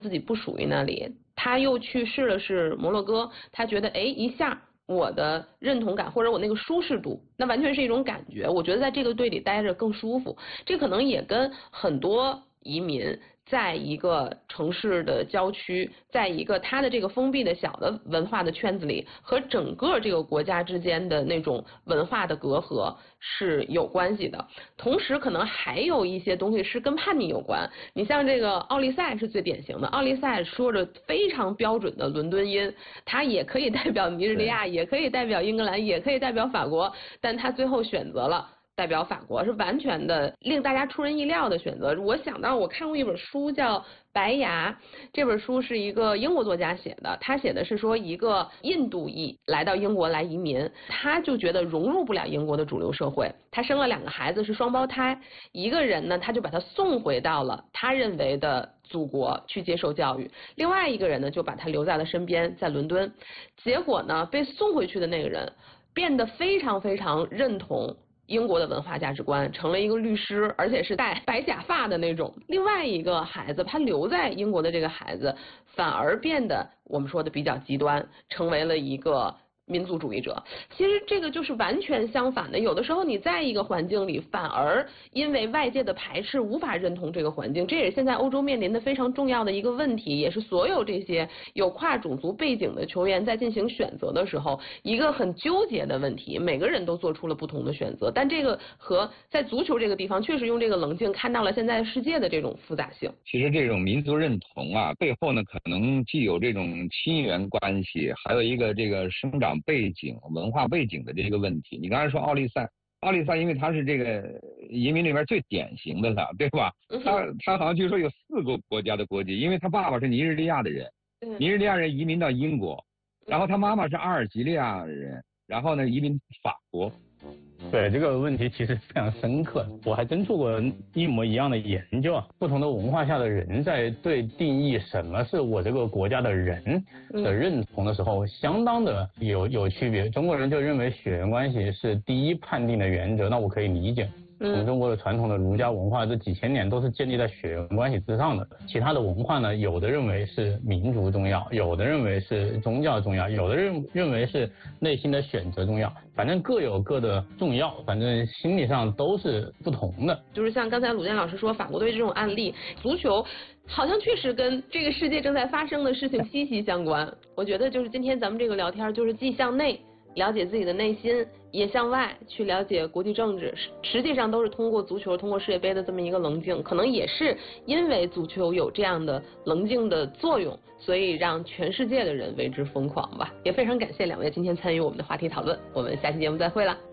自己不属于那里，他又去试了试摩洛哥，他觉得一下我的认同感或者我那个舒适度，那完全是一种感觉，我觉得在这个队里待着更舒服。这可能也跟很多移民在一个城市的郊区，在一个他的这个封闭的小的文化的圈子里，和整个这个国家之间的那种文化的隔阂是有关系的。同时可能还有一些东西是跟叛逆有关，你像这个奥利赛是最典型的，奥利赛说着非常标准的伦敦音，他也可以代表尼日利亚，也可以代表英格兰，也可以代表法国，但他最后选择了代表法国，是完全的令大家出人意料的选择。我想到我看过一本书叫《白牙》，这本书是一个英国作家写的，他写的是说一个印度裔来到英国来移民，他就觉得融入不了英国的主流社会，他生了2个孩子是双胞胎，一个人呢他就把他送回到了他认为的祖国去接受教育，另外一个人呢就把他留在了身边，在伦敦。结果呢被送回去的那个人变得非常非常认同英国的文化价值观，成了一个律师，而且是戴白假发的那种。另外一个孩子，他留在英国的这个孩子反而变得我们说的比较极端，成为了一个民族主义者。其实这个就是完全相反的，有的时候你在一个环境里反而因为外界的排斥无法认同这个环境，这也是现在欧洲面临的非常重要的一个问题，也是所有这些有跨种族背景的球员在进行选择的时候一个很纠结的问题，每个人都做出了不同的选择，但这个和在足球这个地方确实用这个棱镜看到了现在世界的这种复杂性。 其实这种民族认同啊，背后呢可能既有这种亲缘关系，还有一个这个生长背景、文化背景的这个问题。你刚才说奥利赛，因为他是这个移民里面最典型的了，对吧？他好像据说有4个国家的国籍，因为他爸爸是尼日利亚的人，尼日利亚人移民到英国，然后他妈妈是阿尔及利亚人，然后呢移民法国。 对，这个问题其实非常深刻，我还真做过一模一样的研究啊。不同的文化下的人在对定义什么是我这个国家的人的认同的时候，相当的有区别。中国人就认为血缘关系是第一判定的原则，那我可以理解。我们中国的传统的儒家文化这几千年都是建立在血缘关系之上的。其他的文化呢，有的认为是民族重要，有的认为是宗教重要，有的认为是内心的选择重要，反正各有各的重要，反正心理上都是不同的。 就是像刚才鲁健老师说，法国队这种案例，足球好像确实跟这个世界正在发生的事情息息相关。我觉得就是今天咱们这个聊天，就是既向内了解自己的内心，也向外去了解国际政治，实际上都是通过足球，通过世界杯的这么一个棱镜，可能也是因为足球有这样的棱镜的作用，所以让全世界的人为之疯狂吧。也非常感谢2位今天参与我们的话题讨论，我们下期节目再会了。